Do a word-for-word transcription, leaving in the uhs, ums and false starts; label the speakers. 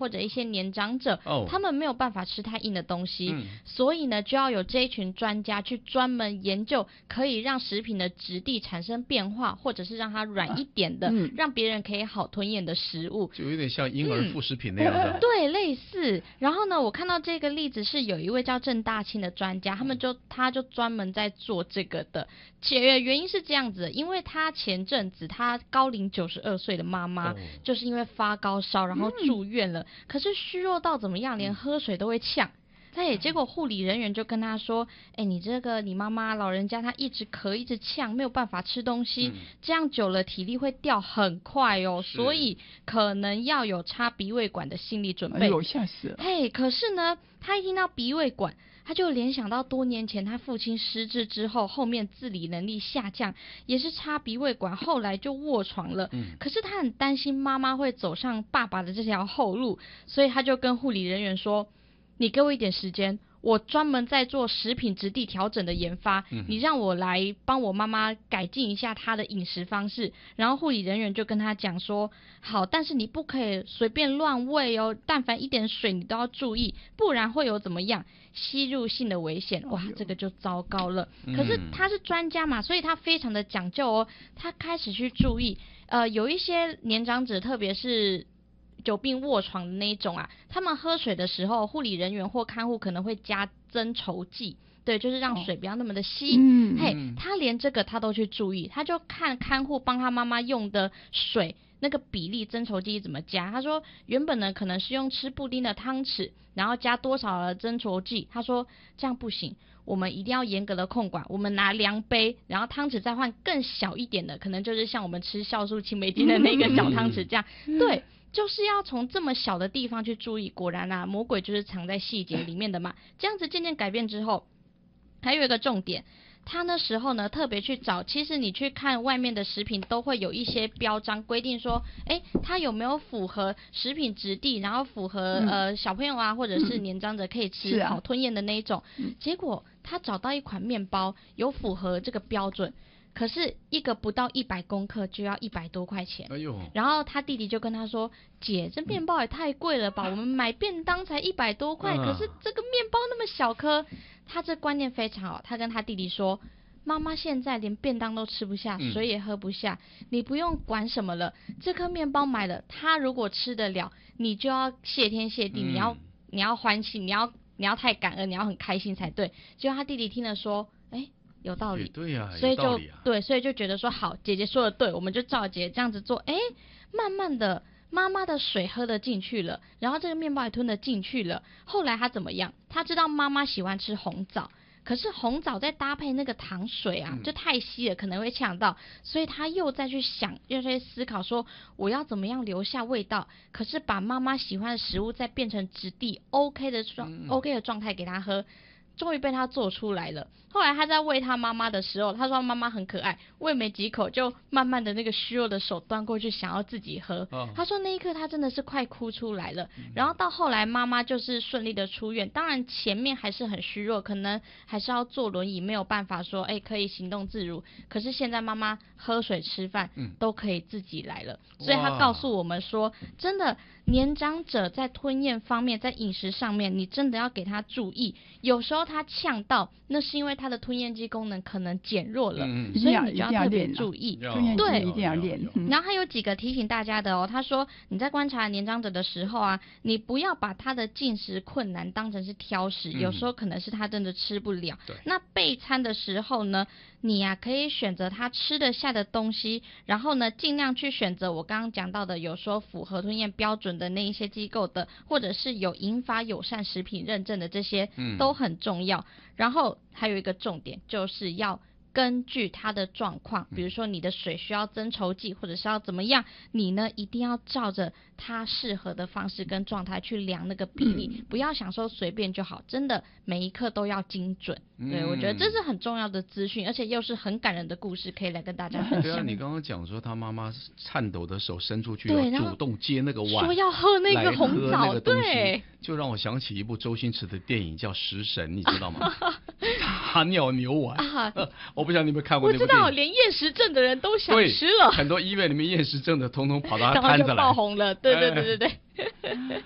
Speaker 1: 或者一些年长者，
Speaker 2: 哦、
Speaker 1: 他们没有办法吃太硬的东西，
Speaker 2: 嗯、
Speaker 1: 所以呢就要有这一群专家去专门研究可以让食品的质地产生变化，或者是让它软一点的、啊嗯、让别人可以好吞咽的食物，
Speaker 2: 就有点像婴儿副食品那样的、
Speaker 1: 嗯、对，类似。然后呢我看到这个例子是有一位叫郑大清的专家，他们就他就专门在做这个的，且原因是这样子的，因为他前阵子他高龄九十二岁的妈妈、哦、就是因为发高烧然后住院了、嗯、可是虚弱到怎么样连喝水都会呛，对，结果护理人员就跟他说，哎，你这个你妈妈老人家她一直咳一直呛，没有办法吃东西、嗯、这样久了体力会掉很快哦，所以可能要有插鼻胃管的心理准备。
Speaker 3: 哎呦，吓死了。
Speaker 1: 嘿，可是呢他一听到鼻胃管，他就联想到多年前他父亲失智之后，后面自理能力下降，也是插鼻胃管，后来就卧床了、嗯、可是他很担心妈妈会走上爸爸的这条后路，所以他就跟护理人员说，你给我一点时间，我专门在做食品质地调整的研发、嗯、你让我来帮我妈妈改进一下她的饮食方式。然后护理人员就跟他讲说，好，但是你不可以随便乱喂哦，但凡一点水你都要注意，不然会有怎么样吸入性的危险。哇，这个就糟糕了、嗯、可是他是专家嘛，所以他非常的讲究哦，他开始去注意呃，有一些年长者特别是久病卧床的那一种啊，他们喝水的时候，护理人员或看护可能会加增稠剂，对，就是让水不要那么的稀、哦、嘿，他连这个他都去注意，他就看看护帮他妈妈用的水那个比例增稠剂怎么加。他说原本呢可能是用吃布丁的汤匙，然后加多少的增稠剂，他说这样不行，我们一定要严格的控管，我们拿量杯，然后汤匙再换更小一点的，可能就是像我们吃酵素青霉精的那个小汤匙这样，对，就是要从这么小的地方去注意。果然啊，魔鬼就是藏在细节里面的嘛。这样子渐渐改变之后，还有一个重点，他那时候呢特别去找，其实你去看外面的食品都会有一些标章规定说，哎，它有没有符合食品质地，然后符合、嗯、呃小朋友啊或者是年长者可以吃、嗯、好吞咽的那一种、嗯、结果他找到一款面包有符合这个标准，可是一个不到一百公克就要一百多块钱。哎呦！然后他弟弟就跟他说：“姐，这面包也太贵了吧？嗯、我们买便当才一百多块、嗯，可是这个面包那么小颗。”他这观念非常好，他跟他弟弟说：“妈妈现在连便当都吃不下，水也喝不下，嗯、你不用管什么了。这颗面包买了，他如果吃得了，你就要谢天谢地，嗯、你要你要欢喜，你要你要太感恩，你要很开心才对。”结果他弟弟听了说：“哎。”有道理，
Speaker 2: 对呀、啊，
Speaker 1: 所以就、
Speaker 2: 啊、
Speaker 1: 对，所以就觉得说好，姐姐说的对，我们就照姐姐这样子做，哎，慢慢的，妈妈的水喝得进去了，然后这个面包也吞得进去了。后来他怎么样？他知道妈妈喜欢吃红枣，可是红枣再搭配那个糖水啊，就太稀了，可能会呛到，所以他又再去想，又在思考说，我要怎么样留下味道，可是把妈妈喜欢的食物再变成质地 OK 的状、嗯、OK 的状态给他喝。终于被他做出来了。后来他在喂他妈妈的时候，他说妈妈很可爱，喂没几口就慢慢的那个虚弱的手端过去想要自己喝、哦、他说那一刻他真的是快哭出来了、嗯、然后到后来妈妈就是顺利的出院，当然前面还是很虚弱，可能还是要坐轮椅，没有办法说哎可以行动自如，可是现在妈妈喝水吃饭、嗯、都可以自己来了。所以他告诉我们说，真的年长者在吞咽方面，在饮食上面你真的要给他注意，有时候他呛到，那是因为他的吞咽肌功能可能减弱了、嗯、所以你就要特别注意，
Speaker 3: 对，一定要练。
Speaker 1: 然后还有几个提醒大家的哦，他说你在观察年长者的时候啊，你不要把他的进食困难当成是挑食、嗯、有时候可能是他真的吃不了。那备餐的时候呢，你啊可以选择他吃得下的东西，然后呢尽量去选择我刚刚讲到的有说符合吞咽标准的那一些机构的，或者是有银发友善食品认证的，这些都很重要、嗯、然后还有一个重点就是要根据他的状况，比如说你的水需要增稠剂或者是要怎么样，你呢一定要照着他适合的方式跟状态去量那个比例、嗯、不要想说随便就好，真的每一刻都要精准、嗯、对，我觉得这是很重要的资讯，而且又是很感人的故事可以来跟大家分享。
Speaker 2: 对啊，你刚刚讲说他妈妈颤抖的手伸出去要主动接那个碗，
Speaker 1: 说要喝那个红枣，对，
Speaker 2: 就让我想起一部周星驰的电影叫食神，你知道吗？他尿牛丸啊，我不知道你有没有看过那部电影。
Speaker 1: 我知道，连厌食症的人都想吃了。
Speaker 2: 很多医院里面厌食症的通通跑到他摊子来，
Speaker 1: 然后就爆红了。对对对对对。